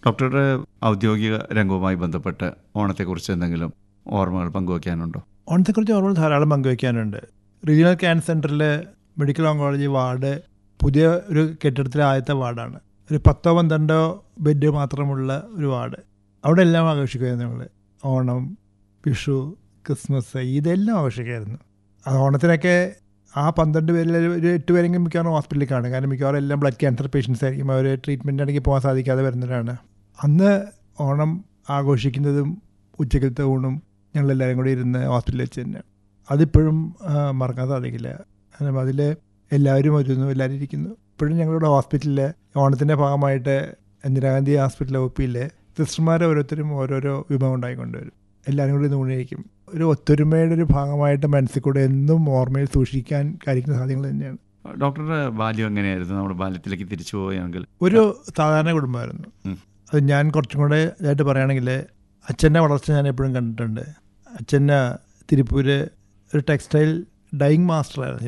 ഡോക്ടറുടെ ഔദ്യോഗിക രംഗവുമായി ബന്ധപ്പെട്ട് ഓണത്തെക്കുറിച്ച് എന്തെങ്കിലും ഓർമ്മകൾ പങ്കുവയ്ക്കാനുണ്ടോ? ഓണത്തെക്കുറിച്ച് ഓർമ്മകൾ ധാരാളം പങ്കുവയ്ക്കാനുണ്ട്. റീജിയണൽ ക്യാൻസർ സെൻറ്ററിൽ മെഡിക്കൽ ഓങ്കോളജി വാർഡ് പുതിയ ഒരു കെട്ടിടത്തിലെ ആദ്യത്തെ വാർഡാണ്. ഒരു 10-12 ബെഡ് മാത്രമുള്ള ഒരു വാർഡ്. അവിടെ എല്ലാം ആഘോഷിക്കുമായിരുന്നു ഞങ്ങൾ. ഓണം, വിഷു, ക്രിസ്മസ്, ഇതെല്ലാം ആഘോഷിക്കുമായിരുന്നു. അത് ഓണത്തിനൊക്കെ ആ 12 പേരിൽ ഒരു 8 പേരെങ്കിലും മിക്കവാറും ഹോസ്പിറ്റലിൽ കാണും. കാരണം മിക്കവാറും എല്ലാം ബ്ലഡ് ക്യാൻസർ പേഷ്യൻസ് ആയിരിക്കും. അവർ ട്രീറ്റ്മെൻ്റ് ആണെങ്കിൽ പോകാൻ സാധിക്കാതെ വരുന്നവരാണ്. അന്ന് ഓണം ആഘോഷിക്കുന്നതും ഉച്ചക്കലത്തെ ഊണും ഞങ്ങളെല്ലാവരും കൂടി ഇരുന്ന് ഹോസ്പിറ്റലിൽ വെച്ച് തന്നെയാണ്. അതിപ്പോഴും മറക്കാൻ സാധിക്കില്ല. കാരണം അതിൽ എല്ലാവരും വരുന്നു, എല്ലാവരും ഇരിക്കുന്നു. ഇപ്പോഴും ഞങ്ങളുടെ ഹോസ്പിറ്റലിൽ ഓണത്തിൻ്റെ ഭാഗമായിട്ട് ഇന്ദിരാഗാന്ധി ഹോസ്പിറ്റൽ ഒ.പിയിൽ സിസ്റ്റർമാർ ഓരോരുത്തരും ഓരോരോ വിഭവം ഉണ്ടായിക്കൊണ്ടുവരും. എല്ലാവരും കൂടി നൂണിയിരിക്കും. ഒരു ഒത്തൊരുമയുടെ ഒരു ഭാഗമായിട്ട് മനസ്സിൽ കൂടെ എന്നും ഓർമ്മയിൽ സൂക്ഷിക്കാൻ കഴിക്കുന്ന സാധ്യതകൾ തന്നെയാണ്. ഡോക്ടറുടെ ബാല്യം എങ്ങനെയായിരുന്നു? നമ്മുടെ ബാല്യത്തിലേക്ക് തിരിച്ചു പോവുകയാണെങ്കിൽ ഒരു സാധാരണ കുടുംബമായിരുന്നു. അത് ഞാൻ കുറച്ചും കൂടെ ഇതായിട്ട് പറയുകയാണെങ്കിൽ അച്ഛൻ്റെ വളർച്ച ഞാൻ എപ്പോഴും കണ്ടിട്ടുണ്ട്. അച്ഛൻ തിരുപ്പൂർ ഒരു ടെക്സ്റ്റൈൽ ഡൈയിങ് മാസ്റ്ററായിരുന്നു.